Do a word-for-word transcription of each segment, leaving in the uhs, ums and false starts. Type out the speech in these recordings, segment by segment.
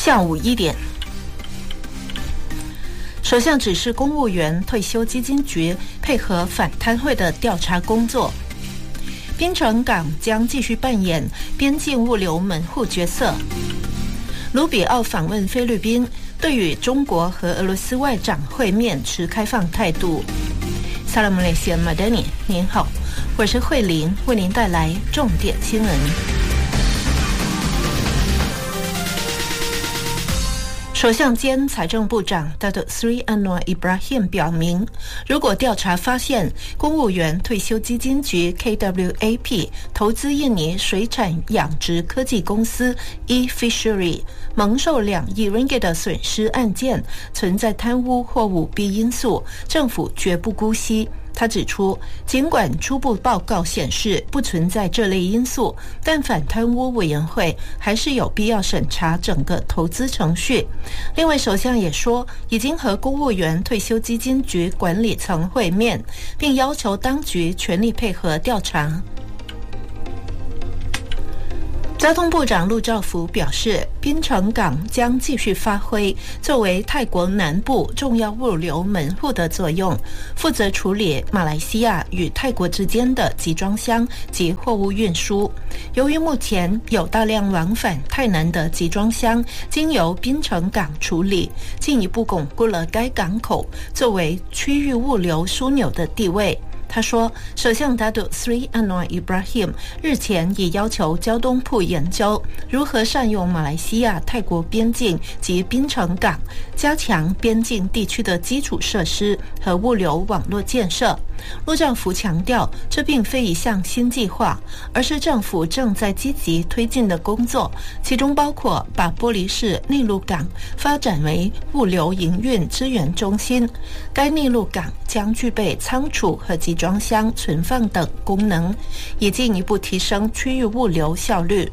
下午一点，首相指示公务员退休基金局配合反贪会的调查工作。槟城港将继续扮演边境物流门户角色。卢比奥访问菲律宾，对与中国和俄罗斯外长会面持开放态度。萨拉姆雷西马德尼，您好，我是慧玲，为您带来重点新闻。首相兼财政部长 Datuk Seri Anwar Ibrahim 表明，如果调查发现公务员退休基金局 K W A P 投资印尼水产养殖科技公司 eFishery 蒙受两亿 ringgit 的损失案件存在贪污或舞弊因素，政府绝不姑息。他指出，尽管初步报告显示不存在这类因素，但反贪污委员会还是有必要审查整个投资程序。另外，首相也说，已经和公务员退休基金局管理层会面，并要求当局全力配合调查。交通部长陆兆福表示，槟城港将继续发挥作为泰国南部重要物流门户的作用，负责处理马来西亚与泰国之间的集装箱及货物运输。由于目前有大量往返泰南的集装箱经由槟城港处理，进一步巩固了该港口作为区域物流枢纽的地位。他说，首相 Datuk Seri Anwar Ibrahim 日前也要求交通部研究如何善用马来西亚泰国边境及槟城港，加强边境地区的基础设施和物流网络建设。陆兆福强调，这并非一项新计划，而是政府正在积极推进的工作，其中包括把玻璃市内陆港发展为物流营运支援中心。该内陆港将具备仓储和集装箱存放等功能，以进一步提升区域物流效率。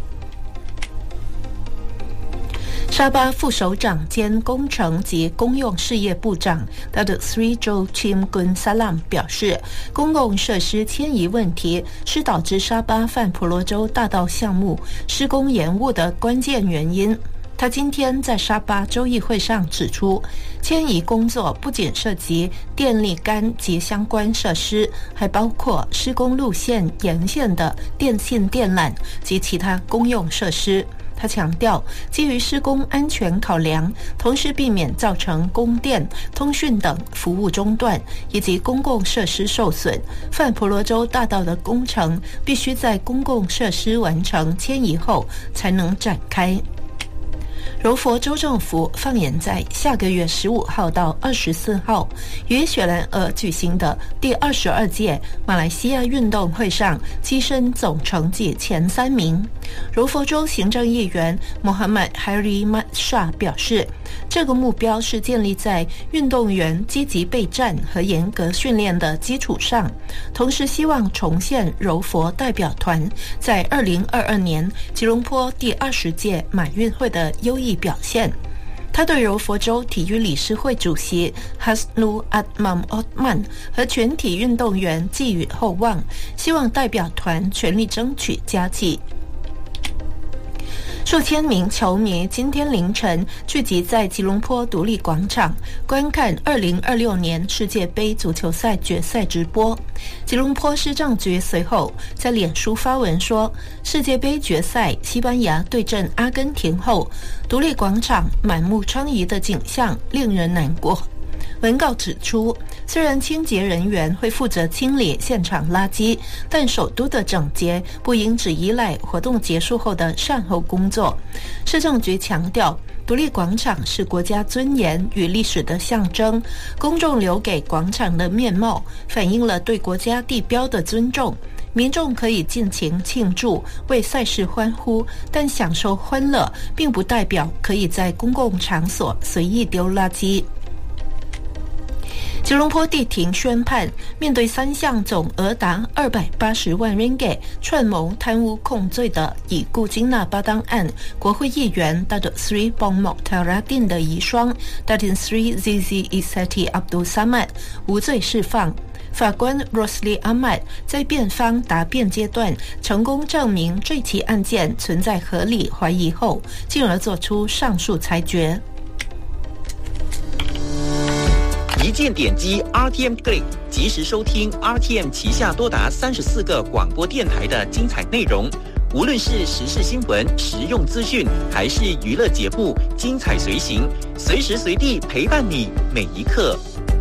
沙巴副首长兼工程及公用事业部长 Datuk Seri Jo Chim Gun Salam 表示，公共设施迁移问题是导致沙巴泛婆罗洲大道项目施工延误的关键原因。他今天在沙巴州议会上指出，迁移工作不仅涉及电力杆及相关设施，还包括施工路线沿线的电信电缆及其他公用设施。他强调，基于施工安全考量，同时避免造成供电、通讯等服务中断以及公共设施受损，泛婆罗洲大道的工程必须在公共设施完成迁移后才能展开。柔佛州政府放眼在下个月十五号到二十四号于雪兰莪举行的第二十二届马来西亚运动会上跻身总成绩前三名。柔佛州行政议员 Muhammad Hairi Mat Shah 表示，这个目标是建立在运动员积极备战和严格训练的基础上，同时希望重现柔佛代表团在二零二二年吉隆坡第二十届马运会的优异表现。他对柔佛州体育理事会主席 Hasnul Atmam Othman 和全体运动员寄予厚望，希望代表团全力争取佳绩。数千名球迷今天凌晨聚集在吉隆坡独立广场观看二零二六年世界杯足球赛决赛直播。吉隆坡市政局随后在脸书发文说，世界杯决赛西班牙对阵阿根廷后，独立广场满目疮痍的景象令人难过。文告指出，虽然清洁人员会负责清理现场垃圾，但首都的整洁不应只依赖活动结束后的善后工作。市政局强调，独立广场是国家尊严与历史的象征，公众留给广场的面貌反映了对国家地标的尊重。民众可以尽情庆祝，为赛事欢呼，但享受欢乐并不代表可以在公共场所随意丢垃圾。 吉隆坡地庭宣判，面对三项总额达二百八十万 ringgit 串谋贪污控罪的已故金纳巴当案，国会议员 Datuk Seri Bong Mokhtaruddin 的遗孀 Datin Seri Zizi Isati Abdul Samad 无罪释放。法官 Rosli Ahmad 在辩方答辩阶段成功证明这起案件存在合理怀疑后，进而作出上述裁决。 一键点击 R T M Click， 及时收听 R T M 旗下多达三十四个广播电台的精彩内容。无论是时事新闻、实用资讯，还是娱乐节目，精彩随行，随时随地陪伴你每一刻。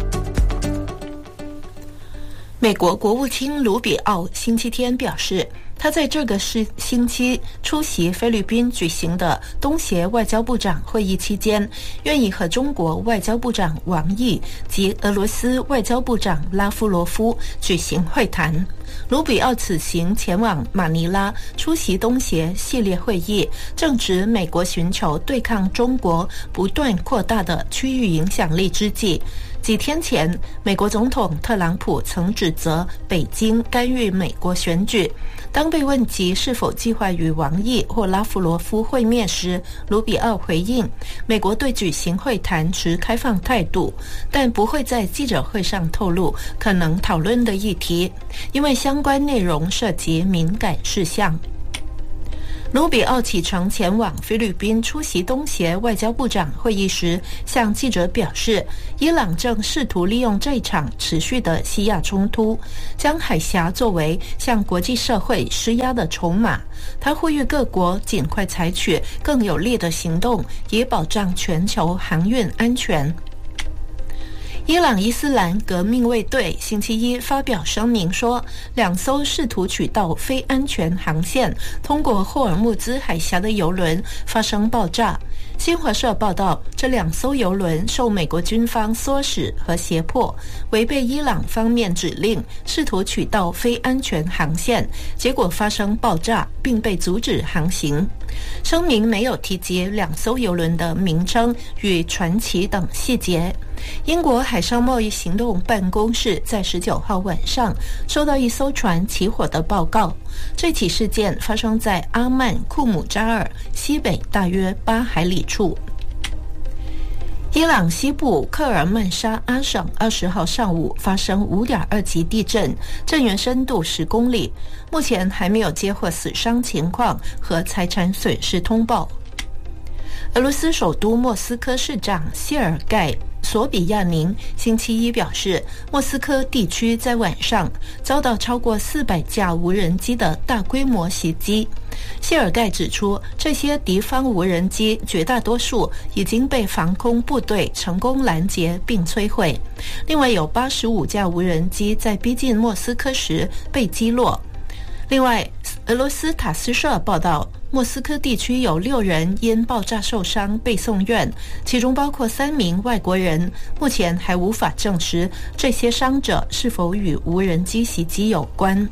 美国国务卿卢比奥星期天表示，他在这个星期出席菲律宾举行的东协外交部长会议期间，愿意和中国外交部长王毅及俄罗斯外交部长拉夫罗夫举行会谈。卢比奥此行前往马尼拉出席东协系列会议，正值美国寻求对抗中国不断扩大的区域影响力之际。几天前，美国总统特朗普曾指责北京干预美国选举。当被问及是否计划与王毅或拉夫罗夫会面时，卢比奥回应，美国对举行会谈持开放态度，但不会在记者会上透露可能讨论的议题，因为相关内容涉及敏感事项。卢比奥启程前往菲律宾出席东协外交部长会议时，向记者表示，伊朗正试图利用这场持续的西亚冲突，将海峡作为向国际社会施压的筹码。他呼吁各国尽快采取更有力的行动，以保障全球航运安全。伊朗伊斯兰革命卫队星期一发表声明说，两艘试图取道非安全航线通过霍尔木兹海峡的油轮发生爆炸。新华社报道，这两艘油轮受美国军方唆使和胁迫，违背伊朗方面指令，试图取道非安全航线，结果发生爆炸，并被阻止航行。声明没有提及两艘油轮的名称与船旗等细节。英国海上贸易行动办公室在十九号晚上收到一艘船起火的报告。这起事件发生在阿曼库姆扎尔西北大约八海里处。伊朗西部克尔曼沙阿省二十号上午发生 五点二 级地震，震源深度十公里，目前还没有接获死伤情况和财产损失通报。俄罗斯首都莫斯科市长谢尔盖索比亚宁星期一表示，莫斯科地区在晚上遭到超过四百架无人机的大规模袭击。谢尔盖指出，这些敌方无人机绝大多数已经被防空部队成功拦截并摧毁，另外有八十五架无人机在逼近莫斯科时被击落。另外，俄罗斯塔斯社报道，莫斯科地区有六人因爆炸受伤被送院，其中包括三名外国人。目前还无法证实这些伤者是否与无人机袭击有关。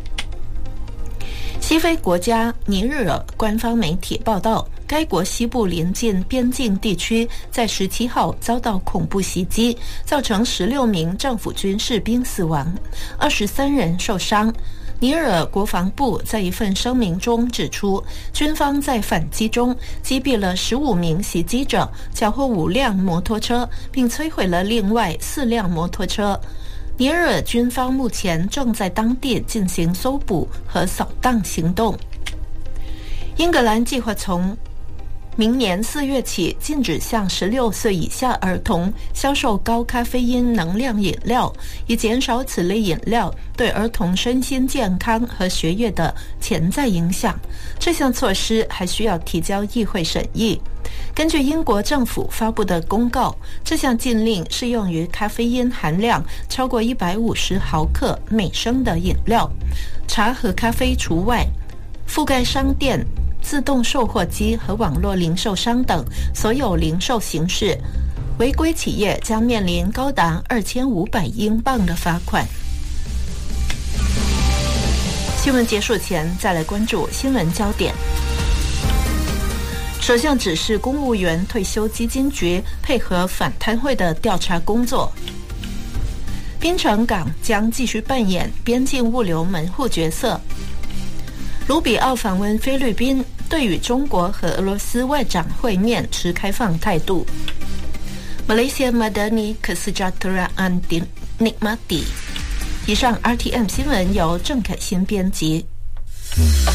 西非国家尼日尔官方媒体报道，该国西部邻近边境地区在十七号遭到恐怖袭击，造成十六名政府军士兵死亡，二十三人受伤。尼日尔国防部在一份声明中指出，军方在反击中击毙了十五名袭击者，缴获五辆摩托车，并摧毁了另外四辆摩托车。尼日尔军方目前正在当地进行搜捕和扫荡行动。英格兰计划从明年四月起禁止向十六岁以下儿童销售高咖啡因能量饮料，以减少此类饮料对儿童身心健康和学业的潜在影响。这项措施还需要提交议会审议。根据英国政府发布的公告，这项禁令适用于咖啡因含量超过一百五十毫克每升的饮料，茶和咖啡除外，覆盖商店、自动售货机和网络零售商等所有零售形式。违规企业将面临高达二千五百英镑的罚款。新闻结束前，再来关注新闻焦点。首相指示公务员退休基金局配合反贪会的调查工作。 槟城港将继续扮演边境物流门户角色。卢比奥访问菲律宾，对与中国和俄罗斯外长会面持开放态度。Malaysia Madani Kesejahteraan Dinikmati。以上 R T M 新闻由郑凯欣编辑。